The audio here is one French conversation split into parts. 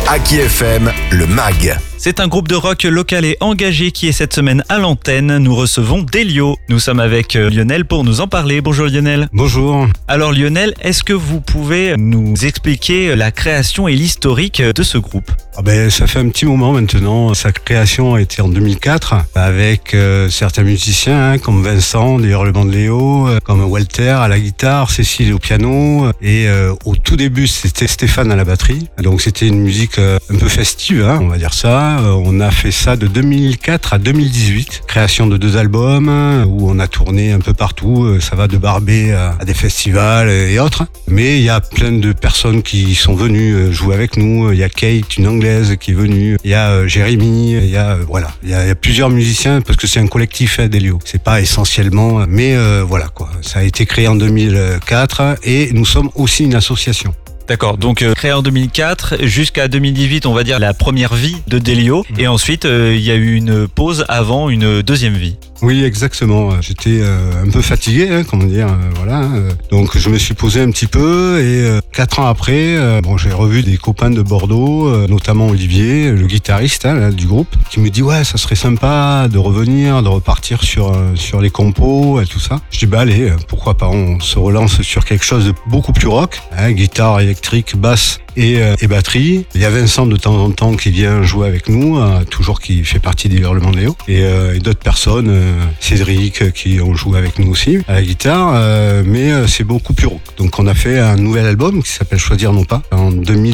Aki FM, le MAG. C'est un groupe de rock local et engagé qui est cette semaine à l'antenne. Nous recevons Delio. Nous sommes avec Lionel pour nous en parler. Bonjour Lionel. Bonjour. Alors Lionel, est-ce que vous pouvez nous expliquer la création et l'historique de ce groupe ? Ça fait un petit moment maintenant. Sa création a été en 2004 avec certains musiciens comme Vincent, des Hurlements de Léo, comme Walter à la guitare, Cécile au piano et au tout début c'était Stéphane à la batterie. Donc c'était une musique un peu festive, on va dire ça. On a fait ça de 2004 à 2018. Création de 2 albums où on a tourné un peu partout. Ça va de Barbé à des festivals et autres. Mais il y a plein de personnes qui sont venues jouer avec nous. Il y a Kate, une Anglaise, qui est venue. Il y a Jérémy. Il y a plusieurs musiciens parce que c'est un collectif, Delio. C'est pas essentiellement, mais voilà quoi. Ça a été créé en 2004 et nous sommes aussi une association. D'accord, donc créé en 2004 jusqu'à 2018, on va dire la première vie de Delio. Et ensuite, il y a eu une pause avant une deuxième vie. Oui, exactement. J'étais un peu fatigué, comment dire, voilà. Donc je me suis posé un petit peu et 4 ans après, j'ai revu des copains de Bordeaux, notamment Olivier, le guitariste du groupe, qui me dit ouais, ça serait sympa de revenir, de repartir sur les compos et tout ça. Je dis allez, pourquoi pas, on se relance sur quelque chose de beaucoup plus rock, guitare électrique, basse et batterie. Il y a Vincent de temps en temps qui vient jouer avec nous, toujours qui fait partie des Hurlements de Léo, et d'autres personnes, Cédric qui ont joué avec nous aussi à la guitare, mais c'est beaucoup plus rock. Donc on a fait un nouvel album qui s'appelle Choisir non pas en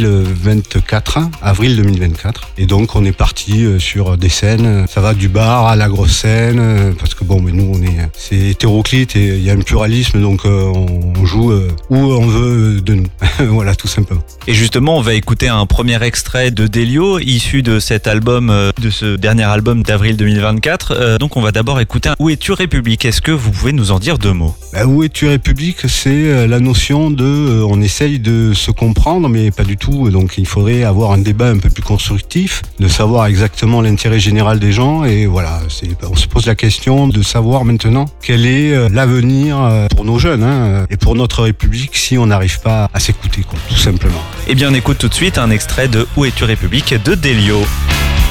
2024, avril 2024, et donc on est parti sur des scènes. Ça va du bar à la grosse scène, parce que mais nous c'est hétéroclite et il y a un pluralisme, donc on joue où on veut de nous. Voilà, tout simplement. Et justement, on va écouter un premier extrait de Delio, issu de cet album, de ce dernier album d'avril 2024. Donc on va d'abord écouter Où es-tu République ? Est-ce que vous pouvez nous en dire 2 mots ? Où es-tu République ? C'est la notion de on essaye de se comprendre, mais pas du tout. Donc il faudrait avoir un débat un peu plus constructif, de savoir exactement l'intérêt général des gens. Et voilà, on se pose la question de savoir maintenant quel est l'avenir pour nos jeunes et pour notre République si on n'arrive pas à s'écouter, tout simplement. Eh bien, on écoute tout de suite un extrait de Où es-tu République de Delio.